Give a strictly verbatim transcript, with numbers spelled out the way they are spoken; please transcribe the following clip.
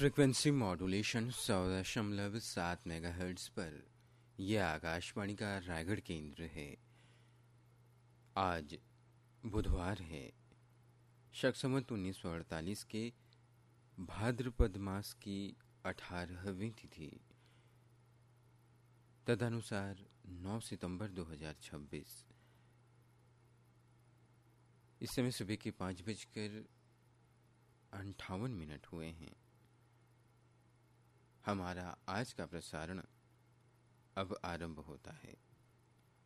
Frequency modulation सौ दशमलव सात मेगाहर्ट्ज पर यह आकाशवाणी का रायगढ़ केंद्र है। आज बुधवार है, शक संवत उन्नीस सौ अड़तालीस के भाद्रपद मास की अठारहवीं तिथि, तदनुसार नौ सितंबर दो हजार छब्बीस। इस समय सुबह के पाँच बजकर अंठावन मिनट हुए हैं। हमारा आज का प्रसारण अब आरंभ होता है।